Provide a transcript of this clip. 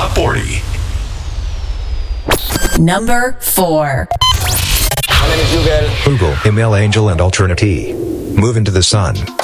Top 40. Number 4. My name is Google. Google, Email Angel and Alternate. Move into the Sun.